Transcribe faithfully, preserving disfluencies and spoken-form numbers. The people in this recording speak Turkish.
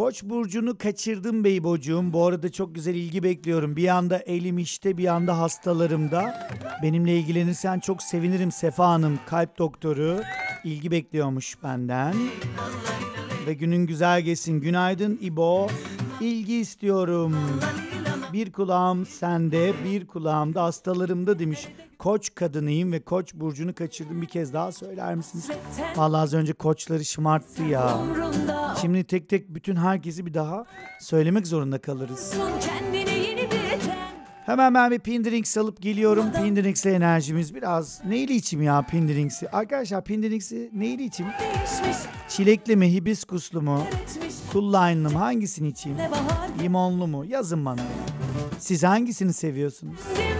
Koç burcunu kaçırdım beybocuğum. Bu arada çok güzel ilgi bekliyorum. Bir anda elim işte, bir anda hastalarımda. Benimle ilgilenirsen çok sevinirim Sefa Hanım. Kalp doktoru ilgi bekliyormuş benden. Ve günün güzel geçsin. Günaydın İbo. İlgi istiyorum. Bir kulağım sende, bir kulağım da hastalarımda demiş. Koç kadınıyım ve Koç burcunu kaçırdım. Bir kez daha söyler misiniz? Vallahi az önce koçları şımarttı ya. Şimdi tek tek bütün herkesi bir daha söylemek zorunda kalırız. Hemen ben bir Pindirinks alıp geliyorum. Pindirinks'le enerjimiz biraz. Neyle içim ya Pindirinks'i? Arkadaşlar Pindirinks'i neyle içim? Çilekli mi, hibiskuslu mu, cool line'lı mı? Hangisini içeyim? Limonlu mu? Yazın bana. Siz hangisini seviyorsunuz?